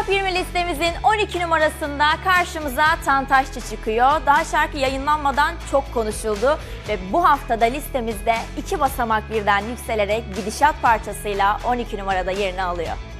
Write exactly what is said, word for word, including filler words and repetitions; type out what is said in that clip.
Top yirmi listemizin on iki numarasında karşımıza Tantaşçı çıkıyor. Daha şarkı yayınlanmadan çok konuşuldu ve bu haftada listemizde iki basamak birden yükselerek Gidişat parçasıyla on iki numarada yerini alıyor.